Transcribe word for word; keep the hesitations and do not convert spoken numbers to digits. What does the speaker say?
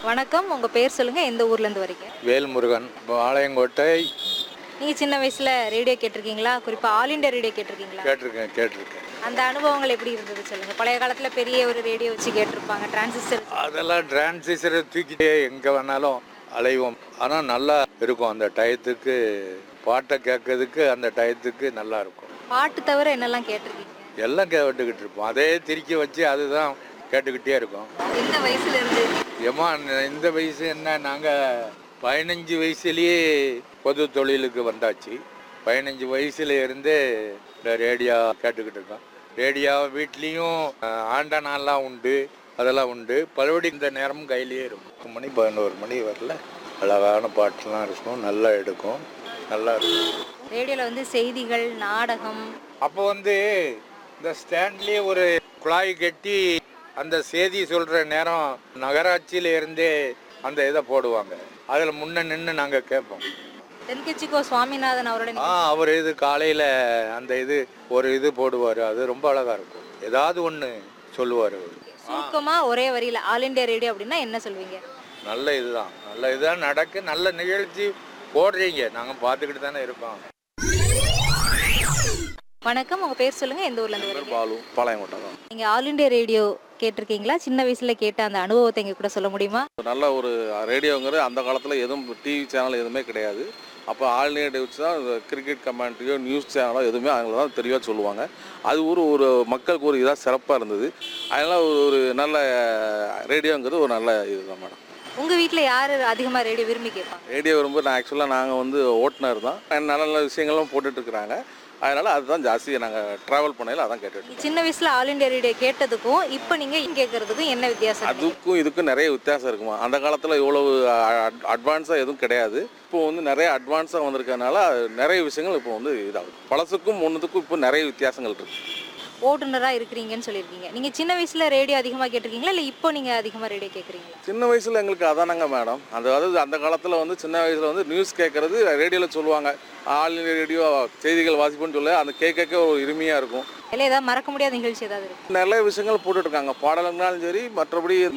வணக்கம். உங்க பேர் சொல்லுங்க. எந்த ஊர்ல இருந்து வரீங்க? வேல்முருகன், பாளையங்கோட்டை. நீங்க சின்ன வயசுல ரேடியோ கேட்டிருக்கீங்களா? குறிப்பா ஆல் இண்டியா ரேடியோ கேட்டிருக்கீங்களா? கேட்டிருக்கேன் கேட்டிருக்கேன் அந்த அனுபவங்கள் எப்படி இருந்தது சொல்லுங்க. பழைய காலத்துல பெரிய ஒரு ரேடியோ வச்சு கேட்டிருப்பாங்க. டிரான்சிஸ்டர் வச்சு. அதெல்லாம் டிரான்சிஸ்டரை தூக்கிட்டே எங்கே வேணாலும் அலைவோம். ஆனால் நல்லா இருக்கும் அந்த டயத்துக்கு. பாட்டை கேட்கறதுக்கு அந்த டயத்துக்கு நல்லா இருக்கும். பாட்டு தவிர என்னெல்லாம் கேட்டிருக்கீங்க? எல்லாம் கேட்டுக்கிட்டு இருப்போம். அதே திருக்கி வச்சு அதுதான் கேட்டுக்கிட்டே இருக்கோம். எந்த வயசுல இருந்து? ஏமா இந்த வயசு என்ன, நாங்கள் பதினஞ்சு வயசுலேயே பொது தொழிலுக்கு வந்தாச்சு. பதினஞ்சு வயசுல இருந்தே இந்த ரேடியோ கேட்டுக்கிட்டு இருக்கோம். ரேடியோ வீட்லேயும் ஆண்டனாலாம் உண்டு, அதெல்லாம் உண்டு. பலபடி இந்த நேரமும் கையிலேயே இருக்கும். பத்து மணி பதினோரு மணி வரல அழகான பாட்டுலாம் இருக்கும், நல்லா எடுக்கும், நல்லா இருக்கும். ரேடியோல வந்து செய்திகள், நாடகம். அப்போ வந்து இந்த ஸ்டாண்ட்லேயே ஒரு குழாய் கட்டி அந்த செய்தி சொல்கிற நேரம் நகராட்சியில இருந்தே அந்த இதை போடுவாங்க. அதில் முன்ன நின்று நாங்கள் கேட்போம். தென்கட்சிக்கோ சுவாமிநாதன் அவரோட ஆ அவர் இது காலையில் அந்த இது ஒரு இது போடுவார். அது ரொம்ப அழகாக இருக்கும். ஏதாவது ஒன்று சொல்லுவார் அவர். சுருக்கமா ஒரே வரியில ஆல் இண்டியா ரேடியோ அப்படின்னா என்ன சொல்வீங்க? நல்ல இதுதான், நல்ல இதுதான் நடக்கு. நல்ல நிகழ்ச்சி போடுறீங்க, நாங்கள் பார்த்துக்கிட்டு தானே இருக்கோம். வணக்கம். உங்க பேர் சொல்லுங்க. எந்த ஊர்ல இருந்து வரீங்க? பாலு, பாளையங்கோட்டை தான். நீங்க ஆல் இண்டியா ரேடியோ கேட்டிருக்கீங்களா? சின்ன வயசுல கேட்ட அந்த அனுபவத்தை எங்க கூட சொல்ல முடியுமா? நல்ல ஒரு ரேடியோங்கிறது அந்த காலத்தில் எதுவும் டிவி சேனல் எதுவுமே கிடையாது. அப்போ ஆல் இண்டியா ரேடியோ வச்சு தான் கிரிக்கெட் கமெண்ட்ரியோ நியூஸ் சேனலோ எதுவுமே அவங்கள தான் தெளிவாக சொல்லுவாங்க. அது ஒரு ஒரு மக்களுக்கு ஒரு இதாக சிறப்பாக இருந்தது. அதனால் ஒரு ஒரு நல்ல ரேடியோங்கிறது ஒரு நல்ல இதுதான் மேடம். உங்க வீட்ல யாரு அதிகமா ரேடியோ விரும்பி கேட்பாங்க? ரேடியோ ரொம்ப நான் ஆக்சுவலாக நாங்கள் வந்து ஓட்டுநர் தான். நல்ல நல்ல விஷயங்களும் போட்டுட்ருக்குறாங்க. அதனால் அதுதான் ஜாஸ்தி நாங்கள் ட்ராவல் பண்ணையில் அதான் கேட்டுட்டு. சின்ன வயசுல ஆல் இண்டியா ரேடியோ கேட்டதுக்கும் இப்போ நீங்க கேட்கறதுக்கும் என்ன வித்தியாசம்? அதுக்கும் இதுக்கும் நிறைய வித்தியாசம் இருக்குமா. அந்த காலத்தில் இவ்வளவு அட்வான்ஸாக எதுவும் கிடையாது. இப்போ வந்து நிறைய அட்வான்ஸாக வந்திருக்கனால நிறைய விஷயங்கள் இப்போ வந்து இதாகுது. பழசுக்கும் ஒன்றுத்துக்கும் இப்போ நிறைய வித்தியாசங்கள் இருக்குது. ஓட்டுநராக இருக்கிறீங்கன்னு சொல்லியிருக்கீங்க. நீங்கள் சின்ன வயசில் ரேடியோ அதிகமாக கேட்டிருக்கீங்களா, இல்லை இப்போ நீங்கள் அதிகமாக ரேடியோ கேட்குறீங்களா? சின்ன வயசில் எங்களுக்கு அதானங்க மேடம். அந்த அதாவது அந்த காலத்தில் வந்து சின்ன வயசில் வந்து நியூஸ் கேட்குறது ரேடியோவில் சொல்லுவாங்க. ஆல் இண்டியா ரேடியோ செய்திகள் வாசிப்புன்னு சொல்ல அந்த கேட்க ஒரு இனிமையாக இருக்கும். இல்லை ஏதாவது மறக்க முடியாத நிகழ்ச்சி ஏதாவது இருக்குது? நிறைய விஷயங்கள் போட்டுட்ருக்காங்க. பாடல்கள்னாலும் சரி, மற்றபடி